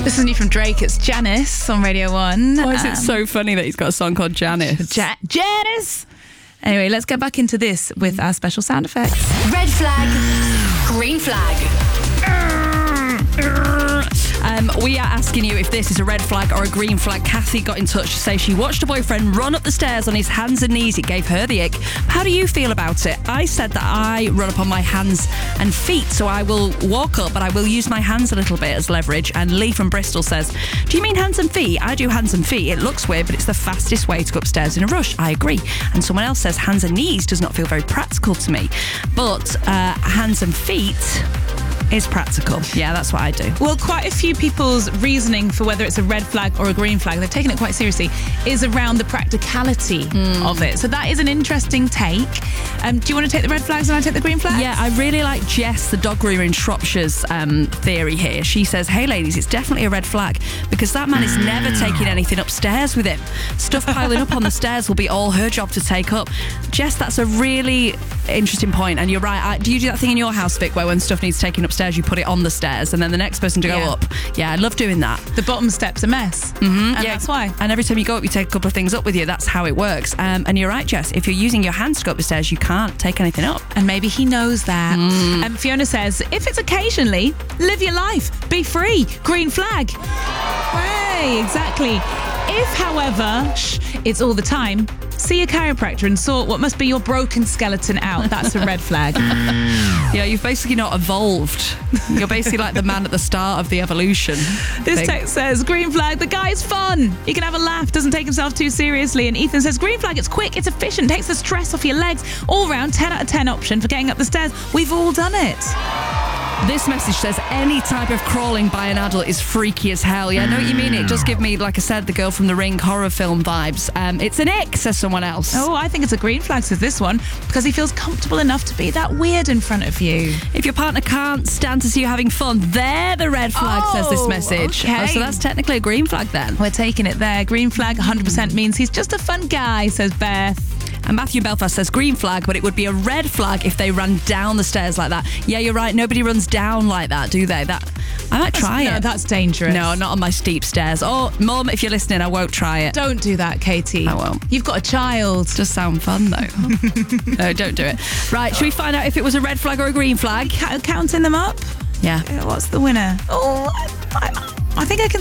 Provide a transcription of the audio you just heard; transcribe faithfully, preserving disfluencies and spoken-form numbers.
This is new from Drake. It's Janice on Radio one. Why is Um, it so funny that he's got a song called Janice? Ja- Janice! Anyway, let's get back into this with our special sound effects. Red flag, green flag. Um, we are asking you if this is a red flag or a green flag. Kathy got in touch to say she watched a boyfriend run up the stairs on his hands and knees. It gave her the ick. How do you feel about it? I said that I run up on my hands and feet, so I will walk up, but I will use my hands a little bit as leverage. And Lee from Bristol says, do you mean hands and feet? I do hands and feet. It looks weird, but it's the fastest way to go upstairs in a rush. I agree. And someone else says hands and knees does not feel very practical to me. But uh, hands and feet is practical. Yeah, that's what I do. Well, quite a few people's reasoning for whether it's a red flag or a green flag, they've taken it quite seriously, is around the practicality mm. of it. So that is an interesting take. Um, do you want to take the red flags and I take the green flags? Yeah, I really like Jess, the dog groomer in Shropshire's um, theory here. She says, hey ladies, it's definitely a red flag because that man is never taking anything upstairs with him. Stuff piling up on the stairs will be all her job to take up. Jess, that's a really interesting point, and you're right. I, do you do that thing in your house, Vic, where when stuff needs taking upstairs, you put it on the stairs and then the next person to go Yeah. up? Yeah, I love doing that. The bottom step's a mess. Mm-hmm. And yeah, that's why. And every time you go up, you take a couple of things up with you. That's how it works. Um, and you're right, Jess. If you're using your hands to go up the stairs, you can't take anything up. And maybe he knows that. Mm. And Fiona says, if it's occasionally, live your life. Be free. Green flag. Hey, exactly. If, however, shh, it's all the time, see a chiropractor and sort what must be your broken skeleton out. That's a red flag. Yeah, you've basically not evolved. You're basically like the man at the start of the evolution. This thing. text says, green flag, the guy's fun. He can have a laugh, doesn't take himself too seriously. And Ethan says, green flag, it's quick, it's efficient, takes the stress off your legs. All round, ten out of ten option for getting up the stairs. We've all done it. This message says any type of crawling by an adult is freaky as hell. Yeah, I know what you mean. It does give me, like I said, the Girl from the Ring horror film vibes. Um, it's an ick, says someone else. Oh, I think it's a green flag, says this one, because he feels comfortable enough to be that weird in front of you. If your partner can't stand to see you having fun, they're the red flag, Oh, says this message. okay. Oh, so that's technically a green flag then. We're taking it there. Green flag one hundred percent means he's just a fun guy, says Beth. And Matthew Belfast says green flag, but it would be a red flag if they ran down the stairs like that. Yeah, you're right. Nobody runs down like that, do they? That I might try no, it. that's dangerous. No, not on my steep stairs. Oh, Mum, if you're listening, I won't try it. Don't do that, Katie. I won't. You've got a child. Does sound fun though. No, don't do it. Right, should we find out if it was a red flag or a green flag? Ca- counting them up? Yeah. What's the winner? Oh, I, I, I think I can